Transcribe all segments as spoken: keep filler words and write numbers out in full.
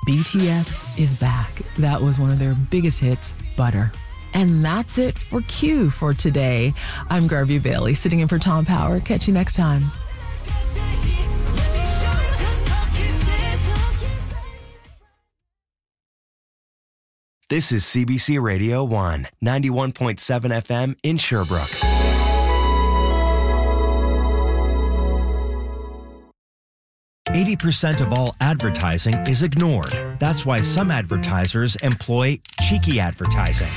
B T S is back. That was one of their biggest hits, Butter. And that's it for Q for today. I'm Garvey Bailey, sitting in for Tom Power. Catch you next time. This is C B C Radio one, ninety-one point seven F M in Sherbrooke. eighty percent of all advertising is ignored. That's why some advertisers employ cheeky advertising.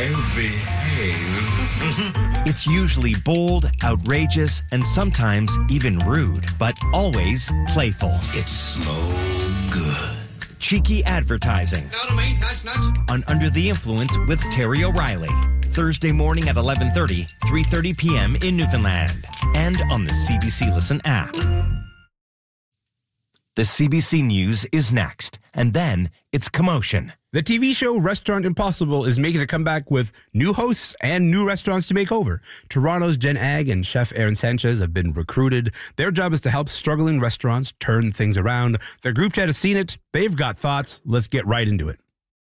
It's usually bold, outrageous, and sometimes even rude, but always playful. It's so good. Cheeky advertising. On Under the Influence with Terry O'Reilly. Thursday morning at eleven thirty, three thirty p.m. in Newfoundland. And on the C B C Listen app. The C B C News is next. And then it's Commotion. The T V show Restaurant Impossible is making a comeback with new hosts and new restaurants to make over. Toronto's Jen Agg and Chef Aaron Sanchez have been recruited. Their job is to help struggling restaurants turn things around. Their group chat has seen it. They've got thoughts. Let's get right into it.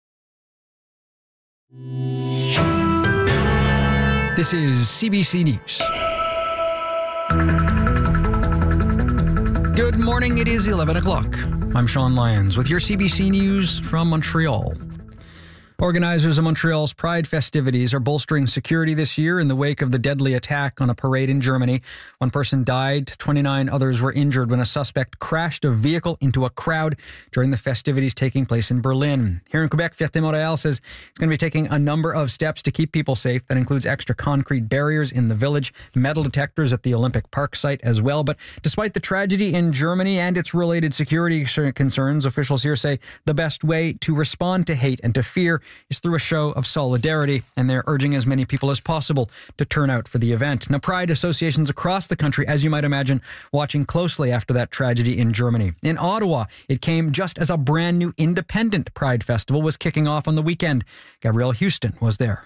This is C B C News. Good morning, it is eleven o'clock. I'm Sean Lyons with your C B C News from Montreal. Organizers of Montreal's Pride festivities are bolstering security this year in the wake of the deadly attack on a parade in Germany. One person died, twenty-nine others were injured when a suspect crashed a vehicle into a crowd during the festivities taking place in Berlin. Here in Quebec, Fierté Montréal says it's going to be taking a number of steps to keep people safe. That includes extra concrete barriers in the village, metal detectors at the Olympic Park site as well. But despite the tragedy in Germany and its related security concerns, officials here say the best way to respond to hate and to fear is through a show of solidarity, and they're urging as many people as possible to turn out for the event. Now, Pride associations across the country, as you might imagine, watching closely after that tragedy in Germany. In Ottawa, it came just as a brand new independent Pride festival was kicking off on the weekend. Gabrielle Houston was there.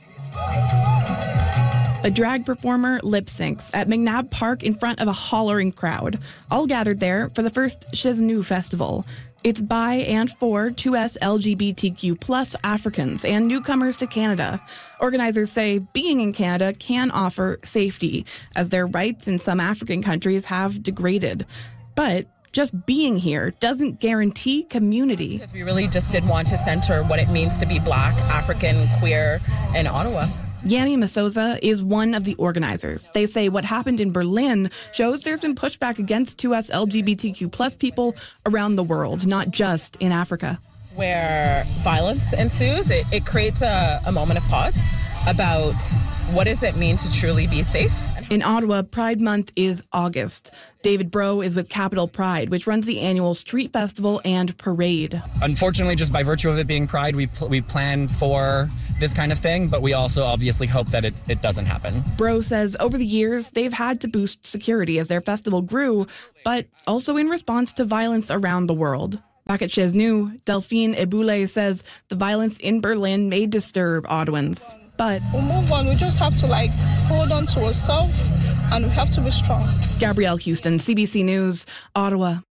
A drag performer lip syncs at McNabb Park in front of a hollering crowd, all gathered there for the first Chez Nous festival. It's by and for two S L G B T Q plus Africans and newcomers to Canada. Organizers say being in Canada can offer safety, as their rights in some African countries have degraded. But just being here doesn't guarantee community. Because we really just did want to center what it means to be Black, African, queer in Ottawa. Yami Masoza is one of the organizers. They say what happened in Berlin shows there's been pushback against two S L G B T Q plus people around the world, not just in Africa. Where violence ensues, it, it creates a, a moment of pause about what does it mean to truly be safe. In Ottawa, Pride Month is August. David Bro is with Capital Pride, which runs the annual street festival and parade. Unfortunately, just by virtue of it being Pride, we pl- we plan for this kind of thing, but we also obviously hope that it, it doesn't happen. Bro says over the years, they've had to boost security as their festival grew, but also in response to violence around the world. Back at Chez Nous, Delphine Eboule says the violence in Berlin may disturb Ottawans. But we'll move on. We just have to like hold on to ourselves and we have to be strong. Gabrielle Houston, C B C News, Ottawa.